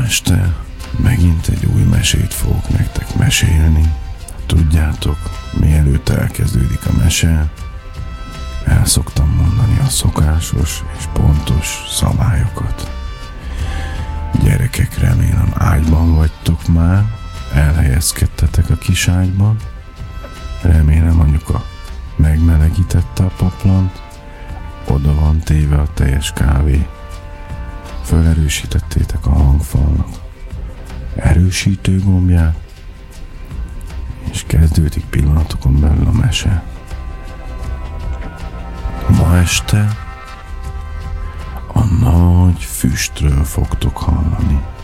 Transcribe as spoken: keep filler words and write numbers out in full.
este megint egy új mesét fogok nektek mesélni. Tudjátok, mielőtt elkezdődik a mese, el szoktam mondani a szokásos és pontos szabályokat. Gyerekek, remélem ágyban vagytok már, elhelyezkedtetek a kis ágyban. Remélem anyuka megmelegítette a paplant, oda van téve a teljes kávé. Felerősítettétek a hangfalnak erősítő gombját, és kezdődik pillanatokon belül a mese. Ma este a nagy füstről fogtok hallani.